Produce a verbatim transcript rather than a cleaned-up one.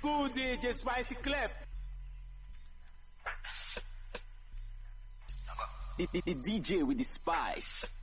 school D J Spicy Clef. The, the, the D J with the spice.